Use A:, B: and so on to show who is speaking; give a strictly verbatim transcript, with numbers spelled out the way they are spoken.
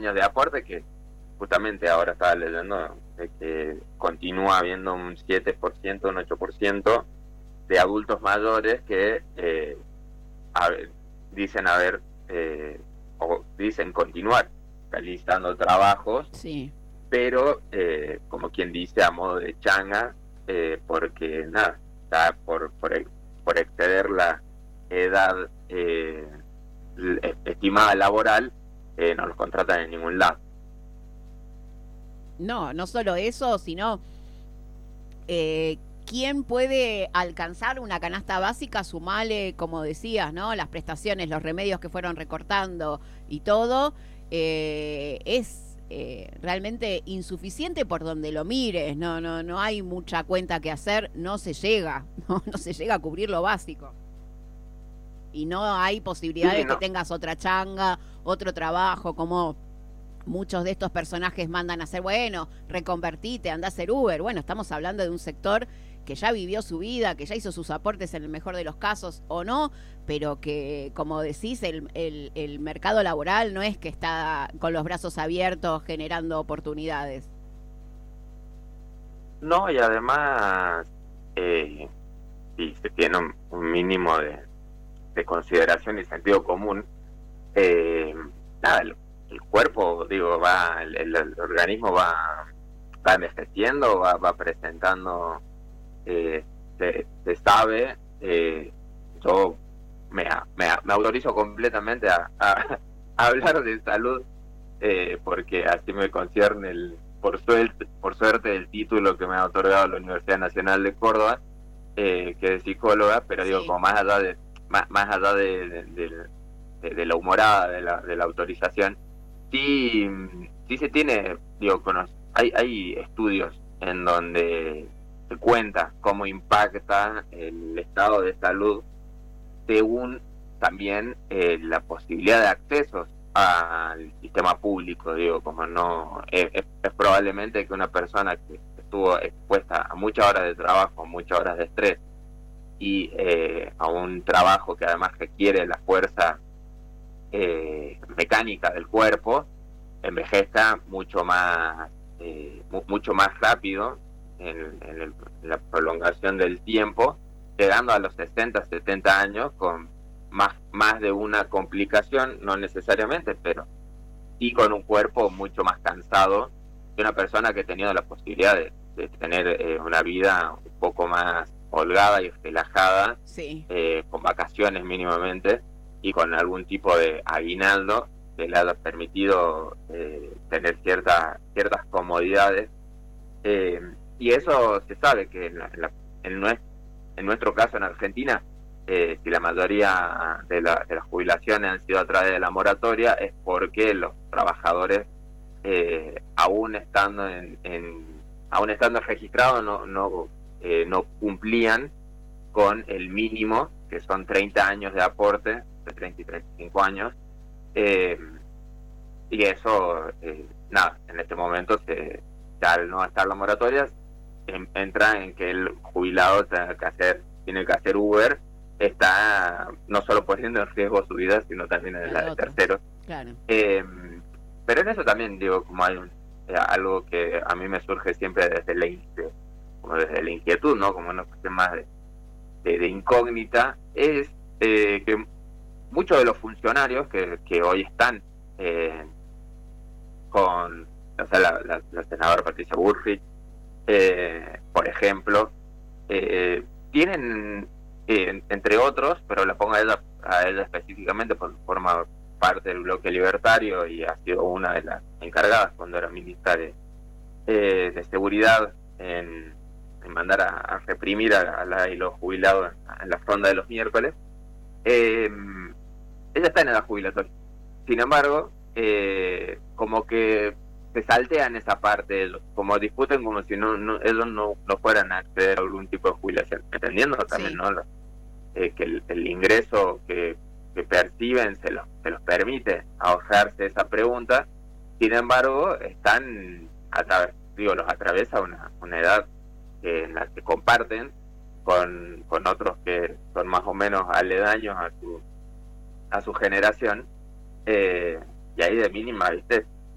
A: de aporte, que justamente ahora estaba leyendo de que continúa habiendo un siete por ciento, un ocho por ciento de adultos mayores que eh, a ver, dicen haber eh, o dicen continuar realizando trabajos,
B: Sí.
A: pero eh, como quien dice, a modo de changa, eh, porque nada, está por, por, por exceder la edad eh, estimada laboral, eh, no los contratan en ningún lado.
B: No, no solo eso, sino eh, quién puede alcanzar una canasta básica, sumale, como decías, ¿no? Las prestaciones, los remedios que fueron recortando y todo, eh, es eh, realmente insuficiente por donde lo mires, no, no, no hay mucha cuenta que hacer, no se llega, no, no se llega a cubrir lo básico. Y no hay posibilidad
A: Sí,
B: de que
A: no,
B: tengas otra changa, otro trabajo, como muchos de estos personajes mandan a hacer, bueno, reconvertite, anda a hacer Uber. Bueno, estamos hablando de un sector que ya vivió su vida, que ya hizo sus aportes en el mejor de los casos o no, pero que, como decís, el, el, el mercado laboral no es que está con los brazos abiertos generando oportunidades.
A: no, y además, eh, si se tiene un, un mínimo de, de consideración y sentido común, eh, nada, el, el cuerpo, digo, va, el, el, el organismo va, va envejeciendo, va, va presentando, eh, se, se sabe, eh, yo me, me, me autorizo completamente a, a, a hablar de salud, eh, porque así me concierne el, por suerte, por suerte el título que me ha otorgado la Universidad Nacional de Córdoba, eh, que es psicóloga, pero digo,
B: Sí.
A: como más allá de, más, más allá de, de, de, de, de la humorada, de la, de la autorización, sí, sí se tiene, digo, conoce, hay, hay estudios en donde se cuenta cómo impacta el estado de salud según también eh, la posibilidad de accesos al sistema público, digo, como no, es, es, es probablemente que una persona que estuvo expuesta a muchas horas de trabajo, muchas horas de estrés, y eh, a un trabajo que además requiere la fuerza eh, mecánica del cuerpo, envejezca mucho más, eh, mu mucho más rápido en, en, el, en la prolongación del tiempo, llegando a los sesenta, setenta años con más, más de una complicación, no necesariamente, pero sí con un cuerpo mucho más cansado que una persona que ha tenido la posibilidad de, de tener eh, una vida un poco más holgada y relajada,
B: Sí.
A: eh, con vacaciones mínimamente y con algún tipo de aguinaldo que le haya permitido eh, tener cierta, ciertas comodidades. Eh, y eso se sabe que en, la, en, la, en, nuestro, en nuestro caso en Argentina, eh, si la mayoría de, la, de las jubilaciones han sido a través de la moratoria, es porque los trabajadores, eh, aún estando en, en aún estando registrados, no, no, eh, no cumplían con el mínimo, que son treinta años de aporte, de treinta y treinta y cinco años, eh, y eso, eh, nada, en este momento, se, al no estar la moratoria, en, entra en que el jubilado tiene que hacer, tiene que hacer Uber, está no solo poniendo en riesgo su vida, sino también en
B: La
A: la
B: de
A: de
B: otro.
A: terceros.
B: Claro.
A: Eh, pero en eso también, digo, como hay un, eh, algo que a mí me surge siempre desde la, como desde la inquietud, ¿no? Como una cuestión más de, de, de incógnita, es eh, que muchos de los funcionarios que, que hoy están eh, con, o sea, la, la, la senadora Patricia Bullrich, eh, por ejemplo, eh, tienen, eh, entre otros, pero la pongo a ella, a ella específicamente porque forma parte del bloque libertario y ha sido una de las encargadas cuando era ministra de, eh, de seguridad en, en mandar a, a reprimir a, a la y los jubilados en, en la ronda de los miércoles. Eh, ella está en edad jubilatoria. Sin embargo, eh, como que se saltean esa parte, ellos, como discuten como si no, no ellos no, no fueran a acceder a algún tipo de jubilación, entendiendo también,
B: Sí.
A: ¿no? Lo, eh, que el, el ingreso que, que perciben se, lo, se los permite ahorrarse esa pregunta. Sin embargo, están a través, digo, los atraviesa una, una edad que, en la que comparten con, con otros que son más o menos aledaños a su a su generación, eh, y ahí de mínima, ¿viste?